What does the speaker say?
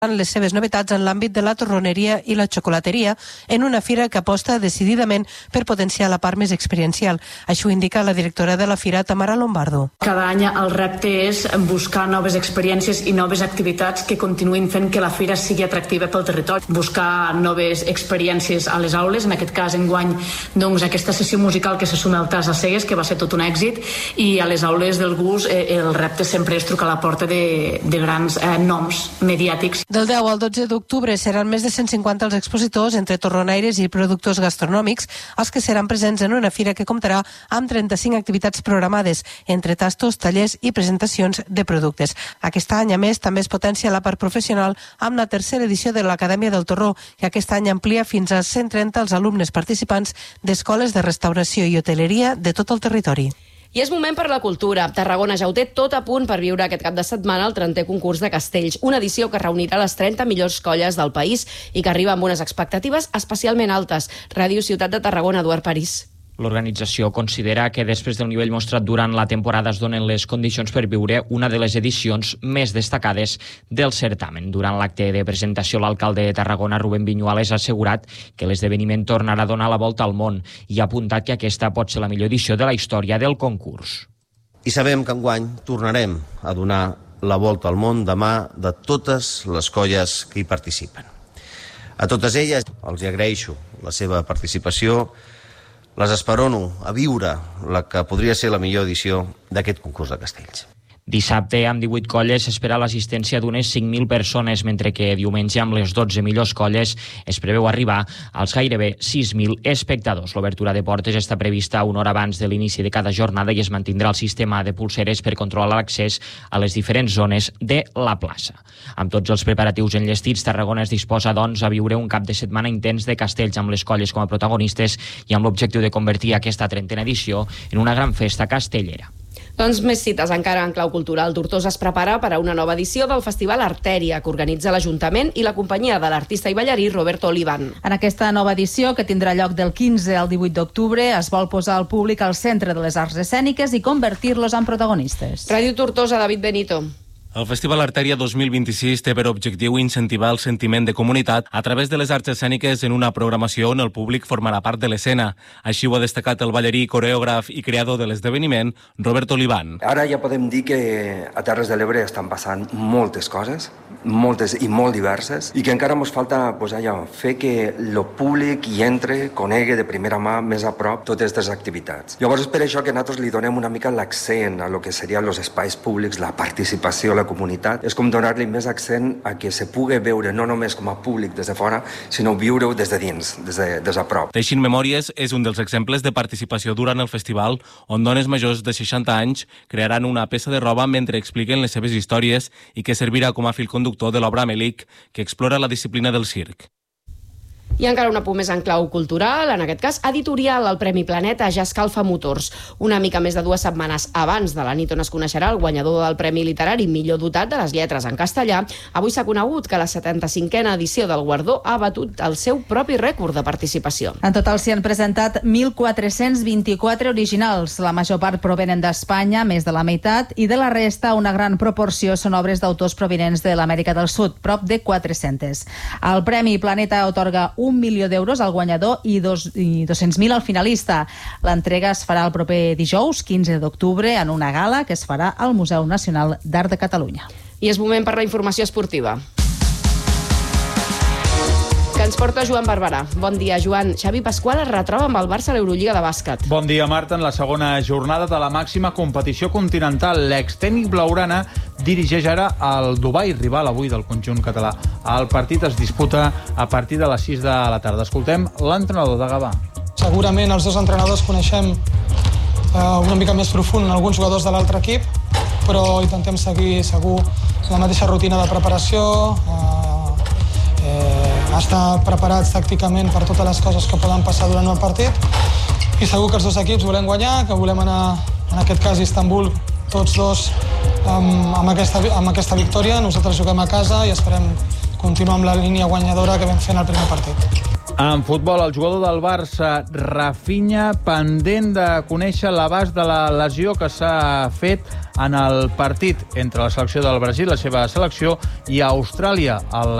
les seves novetats en l'àmbit de la torroneria i la xocolateria en una fira que aposta decididament per potenciar la part més experiencial. Això ho indica la directora de la fira, Tamara Lombardo. Cada any el repte és buscar noves experiències i noves activitats que continuïn fent que la fira sigui atractiva pel territori. Buscar noves experiències a les aules, en aquest cas enguany doncs, aquesta sessió musical que se suma al Tas a Cegues, que va ser tot un èxit, i a les aules del GUS el repte sempre és trucar a la porta de grans noms mediàtics. Del 10 al 12 d'octubre seran més de 150 els expositors entre torronaires i productors gastronòmics els que seran presents en una fira que comptarà amb 35 activitats programades, entre tastos, tallers i presentacions de productes. Aquest any, a més, també es potencia la part professional amb la tercera edició de l'Acadèmia del Torró, que aquest any amplia fins a 130 els alumnes participants d'escoles de restauració i hoteleria de tot el territori. I és moment per la cultura. Tarragona ja ho té tot a punt per viure aquest cap de setmana el 30è concurs de castells, una edició que reunirà les 30 millors colles del país i que arriba amb unes expectatives especialment altes. Ràdio Ciutat de Tarragona, Eduard París. L'organització considera que després del nivell mostrat durant la temporada es donen les condicions per viure una de les edicions més destacades del certamen. Durant l'acte de presentació, l'alcalde de Tarragona, Rubén Viñuales, ha assegurat que l'esdeveniment tornarà a donar la volta al món i ha apuntat que aquesta pot ser la millor edició de la història del concurs. I sabem que enguany tornarem a donar la volta al món de mà de totes les colles que hi participen. A totes elles els agraeixo la seva participació. Les esperono a viure la que podria ser la millor edició d'aquest concurs de castells. Dissabte, amb 18 colles, s'espera l'assistència d'unes 5.000 persones, mentre que diumenge, amb les 12 millors colles, es preveu arribar als gairebé 6.000 espectadors. L'obertura de portes està prevista una hora abans de l'inici de cada jornada i es mantindrà el sistema de pulseres per controlar l'accés a les diferents zones de la plaça. Amb tots els preparatius enllestits, Tarragona es disposa, doncs, a viure un cap de setmana intens de castells amb les colles com a protagonistes i amb l'objectiu de convertir aquesta 30a edició en una gran festa castellera. Doncs més cites encara en clau cultural. Tortosa es prepara per a una nova edició del Festival Artèria, que organitza l'Ajuntament i la companyia de l'artista i ballarí Roberto Oliván. En aquesta nova edició, que tindrà lloc del 15 al 18 d'octubre, es vol posar el públic al centre de les arts escèniques i convertir-los en protagonistes. Ràdio Tortosa, David Benito. El Festival Artèria 2026 té per objectiu incentivar el sentiment de comunitat a través de les arts escèniques en una programació on el públic formarà part de l'escena. Així ho ha destacat el ballarí, coreògraf i creador de l'esdeveniment, Roberto Oliván. Ara ja podem dir que a Terres de l'Ebre estan passant moltes coses, moltes i molt diverses, i que encara ens falta fer que el públic hi entre, conegui de primera mà, més a prop, totes aquestes activitats. Llavors és per això que nosaltres li donem una mica l'accent a lo que serien els espais públics, la participació, la comunitat. És com donar-li més accent a que se pugui veure no només com a públic des de fora, sinó viure-ho des de dins, des de prop. Teixint Memòries és un dels exemples de participació durant el festival, on dones majors de 60 anys crearan una peça de roba mentre expliquen les seves històries i que servirà com a fil conductor de l'obra Melic, que explora la disciplina del circ. I encara un apunt més en clau cultural, en aquest cas editorial. El Premi Planeta ja escalfa motors. Una mica més de 2 setmanes abans de la nit on es coneixerà el guanyador del Premi Literari millor dotat de les lletres en castellà, avui s'ha conegut que la 75a edició del guardó ha batut el seu propi rècord de participació. En total s'hi han presentat 1.424 originals. La major part provenen d'Espanya, més de la meitat, i de la resta una gran proporció són obres d'autors provinents de l'Amèrica del Sud, prop de 400. El Premi Planeta atorga 1 milió d'euros al guanyador i 200.000 al finalista. L'entrega es farà el proper dijous, 15 d'octubre, en una gala que es farà al Museu Nacional d'Art de Catalunya. I és moment per la informació esportiva, que ens porta Joan Barberà. Bon dia, Joan. Xavi Pasqual es retroba amb el Barça a l'Eurolliga de bàsquet. Bon dia, Marta. En la segona jornada de la màxima competició continental, l'extècnic blaugrana dirigeix ara el Dubai, rival avui del conjunt català. El partit es disputa a partir de les 6 de la tarda. Escoltem l'entrenador de Gavà. Segurament els dos entrenadors coneixem una mica més profund alguns jugadors de l'altre equip, però intentem seguir segur la mateixa rutina de preparació, estar preparats tàcticament per totes les coses que poden passar durant el partit, i segur que els dos equips volem guanyar, que volem anar, en aquest cas, a Istanbul, tots dos amb aquesta victòria. Nosaltres juguem a casa i esperem continuar amb la línia guanyadora que vam fer en el primer partit. En futbol, el jugador del Barça, Rafinha, pendent de conèixer l'abast de la lesió que s'ha fet en el partit entre la selecció del Brasil, la seva selecció, i Austràlia.